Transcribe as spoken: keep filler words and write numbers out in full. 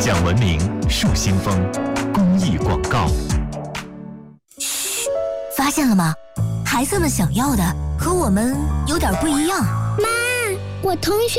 讲文明树新风公益广告。 嘘，发现了吗？孩子们想要的和我们有点不一样。 妈，我同学